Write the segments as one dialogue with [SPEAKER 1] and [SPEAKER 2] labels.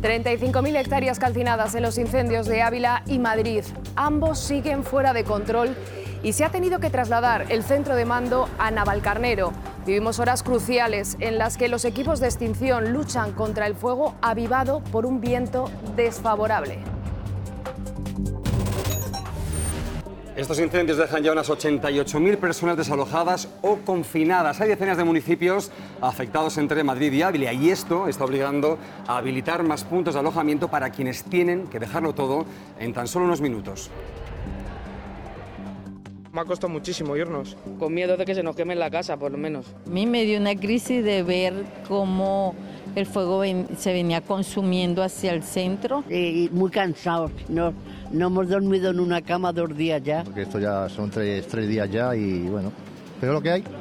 [SPEAKER 1] 35.000 hectáreas calcinadas en los incendios de Ávila y Madrid. Ambos siguen fuera de control y se ha tenido que trasladar el centro de mando a Navalcarnero. Vivimos horas cruciales en las que los equipos de extinción luchan contra el fuego avivado por un viento desfavorable.
[SPEAKER 2] Estos incendios dejan ya unas 88.000 personas desalojadas o confinadas. Hay decenas de municipios afectados entre Madrid y Ávila y esto está obligando a habilitar más puntos de alojamiento para quienes tienen que dejarlo todo en tan solo unos minutos.
[SPEAKER 3] Me ha costado muchísimo irnos.
[SPEAKER 4] Con miedo de que se nos queme la casa, por lo menos.
[SPEAKER 5] A mí me dio una crisis de ver cómo el fuego se venía consumiendo hacia el centro.
[SPEAKER 6] Y muy cansados, no hemos dormido en una cama 2 días ya.
[SPEAKER 7] Porque esto ya son tres días ya y bueno, pero lo que hay.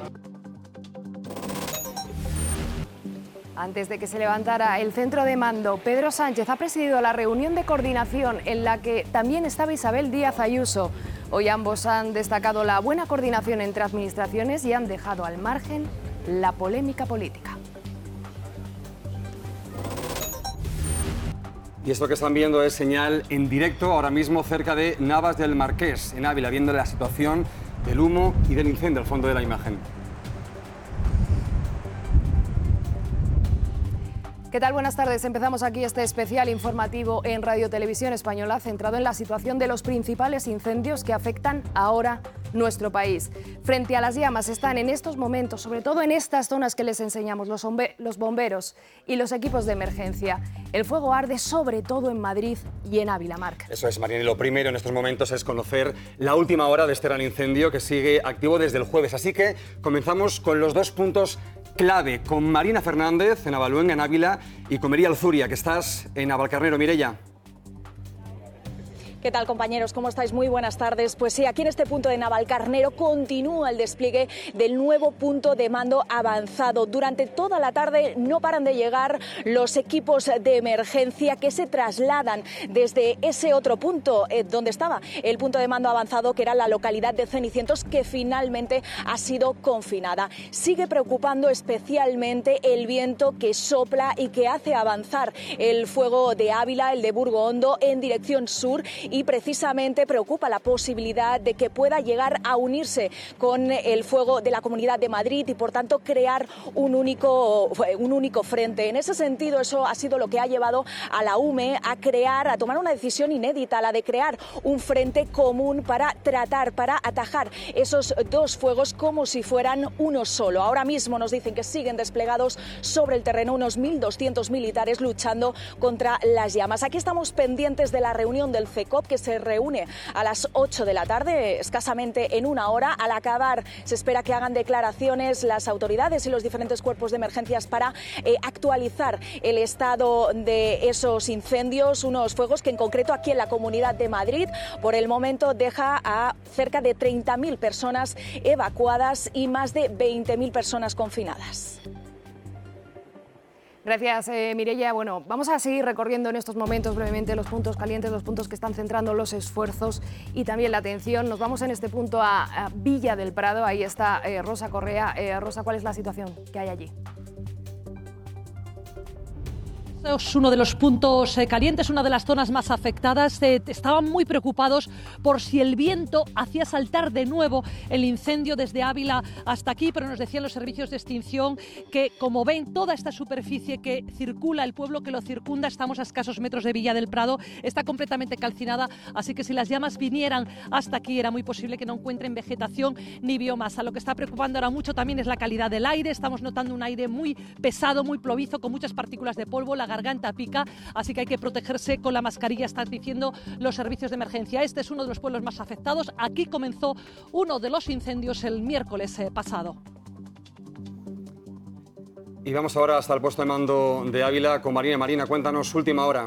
[SPEAKER 1] Antes de que se levantara el centro de mando, Pedro Sánchez ha presidido la reunión de coordinación en la que también estaba Isabel Díaz Ayuso. Hoy ambos han destacado la buena coordinación entre administraciones y han dejado al margen la polémica política.
[SPEAKER 2] Y esto que están viendo es señal en directo ahora mismo cerca de Navas del Marqués, en Ávila, viendo la situación del humo y del incendio al fondo de la imagen.
[SPEAKER 1] ¿Qué tal? Buenas tardes. Empezamos aquí este especial informativo en Radio Televisión Española centrado en la situación de los principales incendios que afectan ahora nuestro país. Frente a las llamas están en estos momentos, sobre todo en estas zonas que les enseñamos, los bomberos y los equipos de emergencia. El fuego arde sobre todo en Madrid y en Ávila, Marc.
[SPEAKER 2] Eso es, Mariana. Y lo primero en estos momentos es conocer la última hora de este gran incendio que sigue activo desde el jueves. Así que comenzamos con los 2 puntos clave, con Marina Fernández en Avaluenga, en Ávila, y con Mireia Alzuria, que estás en Navalcarnero. Mireia.
[SPEAKER 8] ¿Qué tal, compañeros? ¿Cómo estáis? Muy buenas tardes. Pues sí, aquí en este punto de Navalcarnero continúa el despliegue del nuevo punto de mando avanzado. Durante toda la tarde no paran de llegar los equipos de emergencia que se trasladan desde ese otro punto donde estaba el punto de mando avanzado, que era la localidad de Cenicientos, que finalmente ha sido confinada. Sigue preocupando especialmente el viento que sopla y que hace avanzar el fuego de Ávila, el de Burgo Hondo, en dirección sur. Y precisamente preocupa la posibilidad de que pueda llegar a unirse con el fuego de la Comunidad de Madrid y, por tanto, crear un único frente. En ese sentido, eso ha sido lo que ha llevado a la UME a tomar una decisión inédita, la de crear un frente común para atajar esos 2 fuegos como si fueran uno solo. Ahora mismo nos dicen que siguen desplegados sobre el terreno unos 1.200 militares luchando contra las llamas. Aquí estamos pendientes de la reunión del CECOP, que se reúne a las 8 de la tarde, escasamente en una hora. Al acabar se espera que hagan declaraciones las autoridades y los diferentes cuerpos de emergencias para actualizar el estado de esos incendios, unos fuegos que en concreto aquí en la Comunidad de Madrid por el momento deja a cerca de 30.000 personas evacuadas y más de 20.000 personas confinadas.
[SPEAKER 1] Gracias, Mireia. Bueno, vamos a seguir recorriendo en estos momentos brevemente los puntos calientes, los puntos que están centrando los esfuerzos y también la atención. Nos vamos en este punto a Villa del Prado. Ahí está Rosa Correa. Rosa, ¿cuál es la situación que hay allí?
[SPEAKER 9] Es uno de los puntos calientes, una de las zonas más afectadas. Estaban muy preocupados por si el viento hacía saltar de nuevo el incendio desde Ávila hasta aquí, pero nos decían los servicios de extinción que, como ven, toda esta superficie que circula, el pueblo que lo circunda, estamos a escasos metros de Villa del Prado, está completamente calcinada, así que si las llamas vinieran hasta aquí era muy posible que no encuentren vegetación ni biomasa. Lo que está preocupando ahora mucho también es la calidad del aire. Estamos notando un aire muy pesado, muy plovizo, con muchas partículas de polvo. La garganta pica, así que hay que protegerse con la mascarilla, están diciendo los servicios de emergencia. Este es uno de los pueblos más afectados. Aquí comenzó uno de los incendios el miércoles pasado.
[SPEAKER 2] Y vamos ahora hasta el puesto de mando de Ávila con Marina. Marina, cuéntanos, última hora.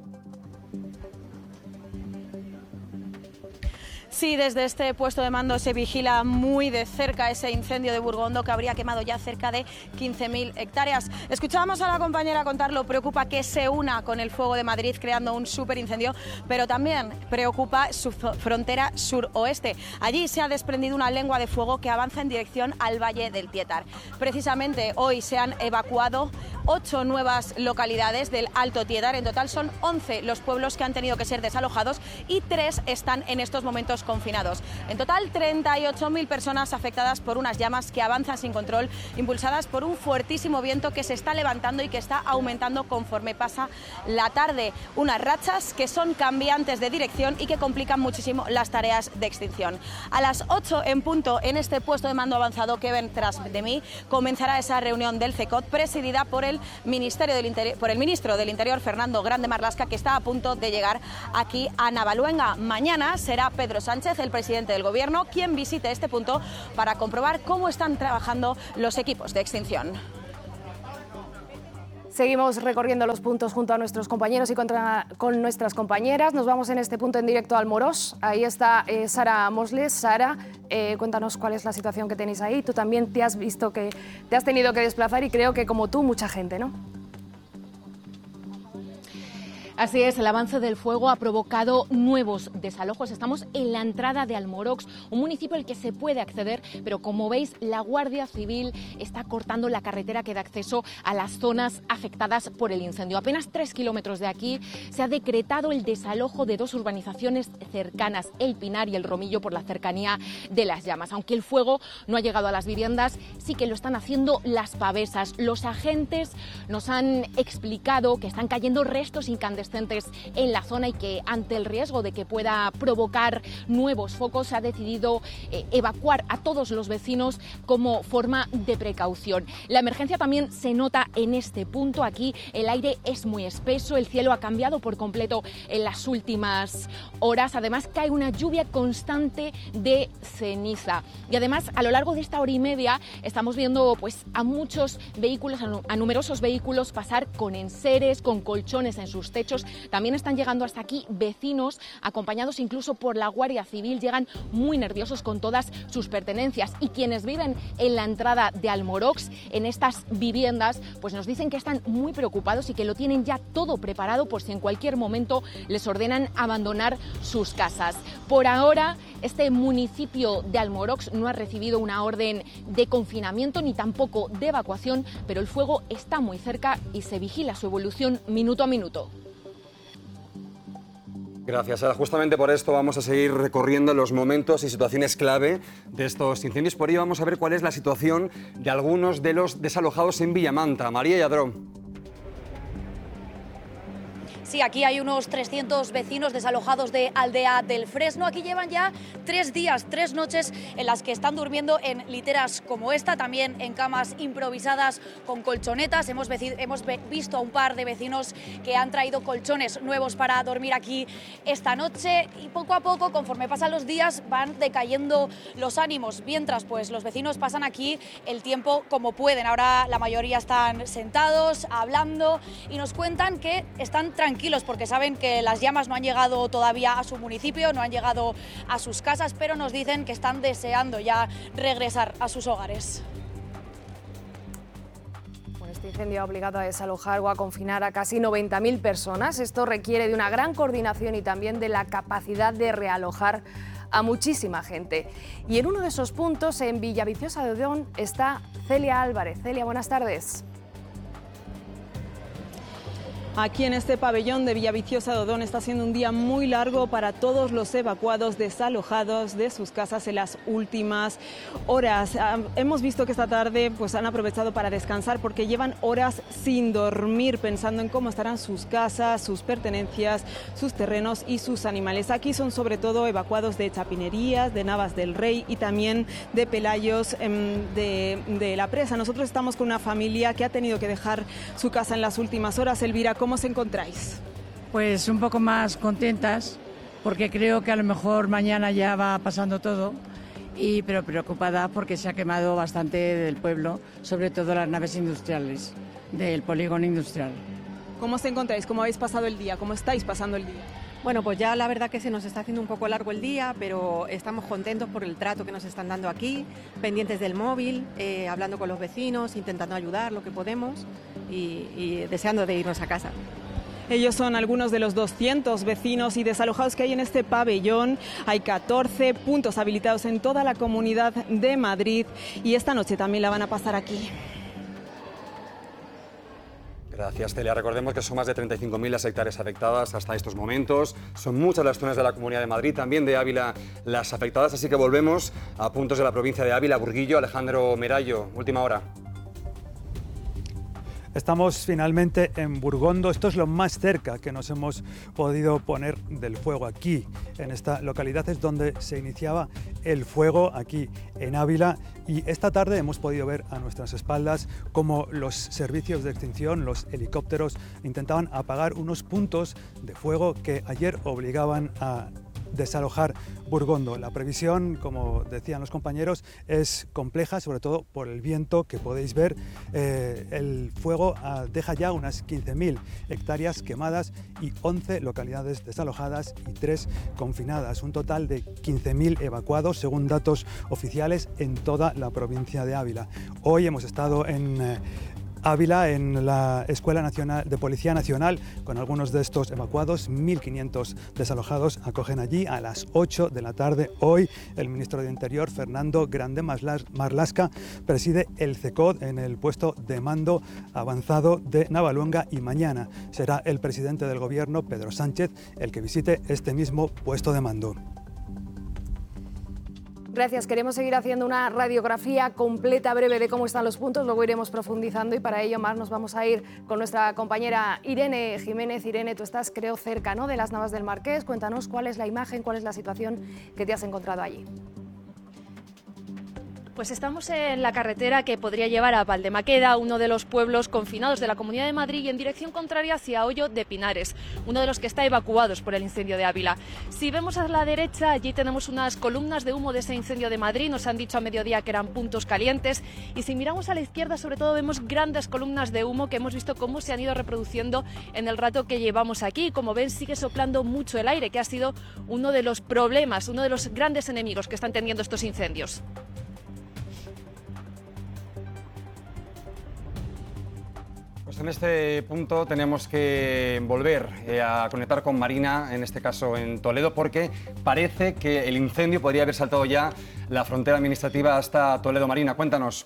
[SPEAKER 10] Sí, desde este puesto de mando se vigila muy de cerca ese incendio de Burgo Hondo que habría quemado ya cerca de 15.000 hectáreas. Escuchábamos a la compañera contar lo preocupa que se una con el fuego de Madrid creando un superincendio, pero también preocupa su frontera suroeste. Allí se ha desprendido una lengua de fuego que avanza en dirección al Valle del Tietar. Precisamente hoy se han evacuado 8 nuevas localidades del Alto Tiedar. En total son 11 los pueblos que han tenido que ser desalojados y 3 están en estos momentos confinados. En total 38.000 personas afectadas por unas llamas que avanzan sin control, impulsadas por un fuertísimo viento que se está levantando y que está aumentando conforme pasa la tarde. Unas rachas que son cambiantes de dirección y que complican muchísimo las tareas de extinción. A las 8 en punto, en este puesto de mando avanzado que ven tras de mí, comenzará esa reunión del CECOT presidida por el ministro del Interior, Fernando Grande Marlaska, que está a punto de llegar aquí a Navaluenga. Mañana será Pedro Sánchez, el presidente del Gobierno, quien visite este punto para comprobar cómo están trabajando los equipos de extinción.
[SPEAKER 1] Seguimos recorriendo los puntos junto a nuestros compañeros y con nuestras compañeras. Nos vamos en este punto en directo al Morós. Ahí está Sara Mosles. Sara, cuéntanos cuál es la situación que tenéis ahí. Tú también te has visto que te has tenido que desplazar y creo que como tú mucha gente, ¿no?
[SPEAKER 11] Así es, el avance del fuego ha provocado nuevos desalojos. Estamos en la entrada de Almorox, un municipio al que se puede acceder, pero como veis, la Guardia Civil está cortando la carretera que da acceso a las zonas afectadas por el incendio. Apenas 3 kilómetros de aquí se ha decretado el desalojo de 2 urbanizaciones cercanas, El Pinar y El Romillo, por la cercanía de las llamas. Aunque el fuego no ha llegado a las viviendas, sí que lo están haciendo las pavesas. Los agentes nos han explicado que están cayendo restos incandescentes en la zona y que ante el riesgo de que pueda provocar nuevos focos se ha decidido evacuar a todos los vecinos como forma de precaución. La emergencia también se nota en este punto. Aquí el aire es muy espeso, el cielo ha cambiado por completo en las últimas horas. Además cae una lluvia constante de ceniza y además a lo largo de esta hora y media estamos viendo pues a muchos vehículos, a numerosos vehículos pasar con enseres, con colchones en sus techos. También están llegando hasta aquí vecinos, acompañados incluso por la Guardia Civil. Llegan muy nerviosos con todas sus pertenencias y quienes viven en la entrada de Almorox, en estas viviendas, pues nos dicen que están muy preocupados y que lo tienen ya todo preparado por si en cualquier momento les ordenan abandonar sus casas. Por ahora, este municipio de Almorox no ha recibido una orden de confinamiento ni tampoco de evacuación, pero el fuego está muy cerca y se vigila su evolución minuto a minuto.
[SPEAKER 2] Gracias, Sara. Justamente por esto vamos a seguir recorriendo los momentos y situaciones clave de estos incendios. Por ello vamos a ver cuál es la situación de algunos de los desalojados en Villamanta. María Lladró.
[SPEAKER 12] Sí, aquí hay unos 300 vecinos desalojados de Aldea del Fresno. Aquí llevan ya 3 días, 3 noches en las que están durmiendo en literas como esta, también en camas improvisadas con colchonetas. Hemos visto a un par de vecinos que han traído colchones nuevos para dormir aquí esta noche y poco a poco, conforme pasan los días, van decayendo los ánimos. Mientras pues los vecinos pasan aquí el tiempo como pueden. Ahora la mayoría están sentados, hablando y nos cuentan que están tranquilos porque saben que las llamas no han llegado todavía a su municipio, no han llegado a sus casas, pero nos dicen que están deseando ya regresar a sus hogares.
[SPEAKER 1] Bueno, este incendio ha obligado a desalojar o a confinar a casi 90.000 personas. Esto requiere de una gran coordinación y también de la capacidad de realojar a muchísima gente. Y en uno de esos puntos, en Villaviciosa de Odón, está Celia Álvarez. Celia, buenas tardes.
[SPEAKER 13] Aquí en este pabellón de Villaviciosa de Odón está siendo un día muy largo para todos los evacuados desalojados de sus casas en las últimas horas. Hemos visto que esta tarde pues han aprovechado para descansar porque llevan horas sin dormir pensando en cómo estarán sus casas, sus pertenencias, sus terrenos y sus animales. Aquí son sobre todo evacuados de Chapinerías, de Navas del Rey y también de Pelayos de la Presa. Nosotros estamos con una familia que ha tenido que dejar su casa en las últimas horas. Elvira, ¿cómo os encontráis?
[SPEAKER 14] Pues un poco más contentas, porque creo que a lo mejor mañana ya va pasando todo, pero preocupada porque se ha quemado bastante del pueblo, sobre todo las naves industriales, del polígono industrial.
[SPEAKER 13] ¿Cómo os encontráis? ¿Cómo habéis pasado el día? ¿Cómo estáis pasando el día?
[SPEAKER 15] Bueno, pues ya la verdad que se nos está haciendo un poco largo el día, pero estamos contentos por el trato que nos están dando aquí, pendientes del móvil, hablando con los vecinos, intentando ayudar lo que podemos y deseando de irnos a casa.
[SPEAKER 13] Ellos son algunos de los 200 vecinos y desalojados que hay en este pabellón. Hay 14 puntos habilitados en toda la Comunidad de Madrid y esta noche también la van a pasar aquí.
[SPEAKER 2] Gracias, Celia. Recordemos que son más de 35.000 las hectáreas afectadas hasta estos momentos. Son muchas las zonas de la Comunidad de Madrid, también de Ávila, las afectadas. Así que volvemos a puntos de la provincia de Ávila, Burguillo. Alejandro Merallo, última hora.
[SPEAKER 16] Estamos finalmente en Burgondo. Esto es lo más cerca que nos hemos podido poner del fuego aquí. En esta localidad es donde se iniciaba el fuego, aquí en Ávila. Y esta tarde hemos podido ver a nuestras espaldas cómo los servicios de extinción, los helicópteros, intentaban apagar unos puntos de fuego que ayer obligaban a desalojar Burgondo. La previsión, como decían los compañeros, es compleja, sobre todo por el viento que podéis ver. El fuego deja ya unas 15.000 hectáreas quemadas y 11 localidades desalojadas y 3 confinadas. Un total de 15.000 evacuados, según datos oficiales, en toda la provincia de Ávila. Hoy hemos estado en Ávila, en la Escuela Nacional de Policía Nacional, con algunos de estos evacuados. 1.500 desalojados acogen allí. A las 8 de la tarde hoy el ministro de Interior, Fernando Grande Marlaska, preside el CECOD en el puesto de mando avanzado de Navaluenga, y mañana será el presidente del gobierno, Pedro Sánchez, el que visite este mismo puesto de mando.
[SPEAKER 1] Gracias. Queremos seguir haciendo una radiografía completa, breve, de cómo están los puntos. Luego iremos profundizando y para ello más nos vamos a ir con nuestra compañera Irene Jiménez. Irene, tú estás, creo, cerca, ¿no?, de las Navas del Marqués. Cuéntanos cuál es la imagen, cuál es la situación que te has encontrado allí.
[SPEAKER 17] Pues estamos en la carretera que podría llevar a Valdemaqueda, uno de los pueblos confinados de la Comunidad de Madrid, y en dirección contraria hacia Hoyo de Pinares, uno de los que está evacuados por el incendio de Ávila. Si vemos a la derecha, allí tenemos unas columnas de humo de ese incendio de Madrid. Nos han dicho a mediodía que eran puntos calientes. Y si miramos a la izquierda, sobre todo, vemos grandes columnas de humo que hemos visto cómo se han ido reproduciendo en el rato que llevamos aquí. Como ven, sigue soplando mucho el aire, que ha sido uno de los problemas, uno de los grandes enemigos que están teniendo estos incendios.
[SPEAKER 2] Pues en este punto tenemos que volver a conectar con Marina, en este caso en Toledo, porque parece que el incendio podría haber saltado ya la frontera administrativa hasta Toledo. Marina, cuéntanos.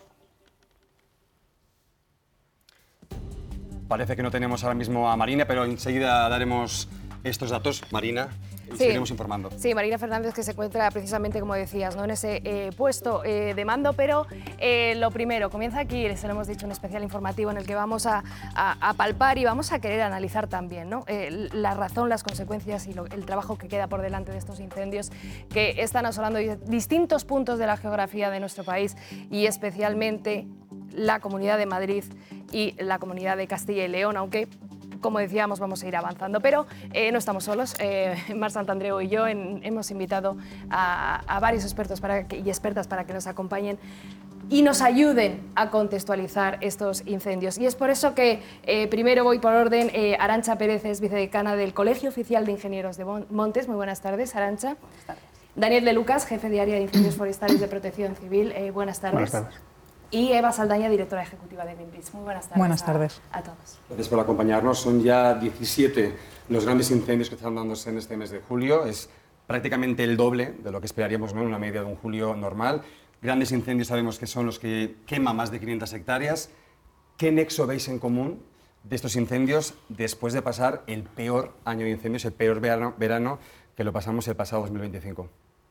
[SPEAKER 2] Parece que no tenemos ahora mismo a Marina, pero enseguida daremos estos datos, Marina, y seguiremos informando.
[SPEAKER 1] Sí, Marina Fernández, que se encuentra precisamente, como decías, ¿no?, en ese puesto de mando, pero lo primero, comienza aquí, se lo hemos dicho, un especial informativo en el que vamos a palpar y vamos a querer analizar también, ¿no?, la razón, las consecuencias y el trabajo que queda por delante de estos incendios que están asolando distintos puntos de la geografía de nuestro país y especialmente la Comunidad de Madrid y la Comunidad de Castilla y León, aunque, como decíamos, vamos a ir avanzando. Pero no estamos solos. Mar Santandreu y yo hemos invitado a varios expertos y expertas para que nos acompañen y nos ayuden a contextualizar estos incendios. Y es por eso que primero voy por orden. Arantxa Pérez es vicedecana del Colegio Oficial de Ingenieros de Montes. Muy buenas tardes, Arantxa. Buenas tardes. Daniel de Lucas, jefe de Área de Incendios Forestales de Protección Civil. Buenas tardes.
[SPEAKER 18] Buenas tardes.
[SPEAKER 1] Y Eva Saldaña, directora ejecutiva de Greenpeace. Muy buenas tardes.
[SPEAKER 18] Buenas tardes
[SPEAKER 1] a todos.
[SPEAKER 2] Gracias por acompañarnos. Son ya 17 los grandes incendios que están dándose en este mes de julio. Es prácticamente el doble de lo que esperaríamos, ¿no?, en una media de un julio normal. Grandes incendios sabemos que son los que queman más de 500 hectáreas. ¿Qué nexo veis en común de estos incendios después de pasar el peor año de incendios, el peor verano que lo pasamos el pasado 2025?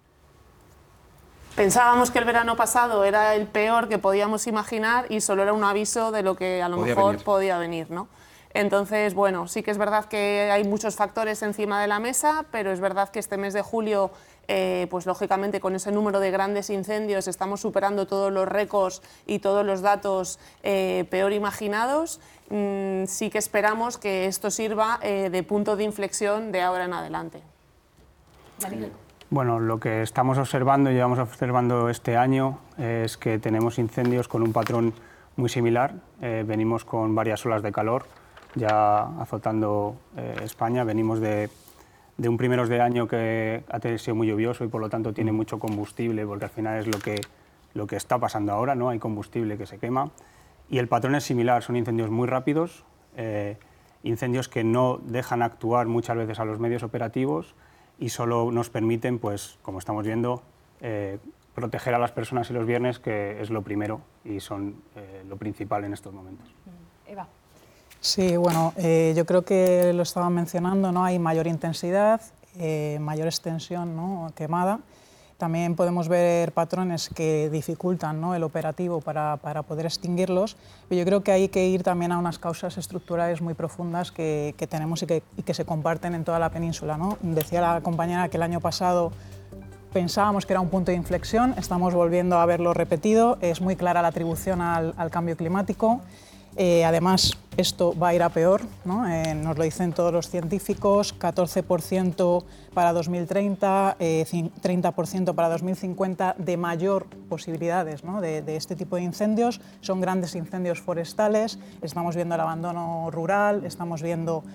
[SPEAKER 19] Pensábamos que el verano pasado era el peor que podíamos imaginar y solo era un aviso de lo que a lo mejor podía venir, ¿no? Entonces, bueno, sí que es verdad que hay muchos factores encima de la mesa, pero es verdad que este mes de julio, pues lógicamente con ese número de grandes incendios estamos superando todos los récords y todos los datos peor imaginados. Sí que esperamos que esto sirva de punto de inflexión de ahora en adelante.
[SPEAKER 1] Vale.
[SPEAKER 18] Bueno, lo que estamos observando y llevamos observando este año es que tenemos incendios con un patrón muy similar. Venimos con varias olas de calor ya azotando España. Venimos de un primeros de año que ha sido muy lluvioso y por lo tanto tiene mucho combustible, porque al final es lo que está pasando ahora, ¿no? Hay combustible que se quema. Y el patrón es similar, son incendios muy rápidos, incendios que no dejan actuar muchas veces a los medios operativos y solo nos permiten, pues, como estamos viendo, proteger a las personas y los bienes, que es lo primero y son lo principal en estos momentos.
[SPEAKER 1] Eva.
[SPEAKER 20] Sí, bueno, yo creo que lo estaban mencionando, ¿no? Hay mayor intensidad, mayor extensión, ¿no? Quemada. También podemos ver patrones que dificultan, ¿no? El operativo para poder extinguirlos, pero yo creo que hay que ir también a unas causas estructurales muy profundas que tenemos y que se comparten en toda la península, ¿no? Decía la compañera que el año pasado pensábamos que era un punto de inflexión, estamos volviendo a verlo repetido, es muy clara la atribución al cambio climático. Además, esto va a ir a peor, ¿no? Nos lo dicen todos los científicos, 14% para 2030, 30% para 2050 de mayor posibilidades, ¿no? de este tipo de incendios. Son grandes incendios forestales, estamos viendo el abandono rural, estamos viendo